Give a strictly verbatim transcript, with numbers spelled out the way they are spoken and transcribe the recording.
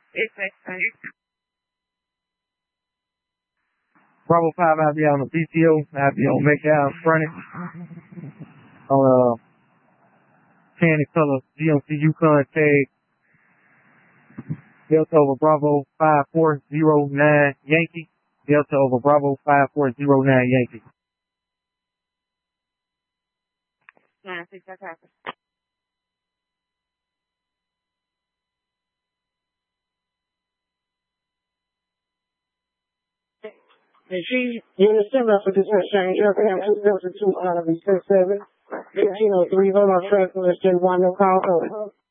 It's a Bravo five, I'll be on the P T O. I'll be on Make Out Fronted on uh, Candy Color G M C Yukon tag. Delta over Bravo five four zero nine Yankee. Delta over Bravo five four zero nine Yankee. nine six that's happened. And she, unit seven for this exchange, Abraham two zero two out of six seven. fifteen oh three, hold on, track, let's say one, no call,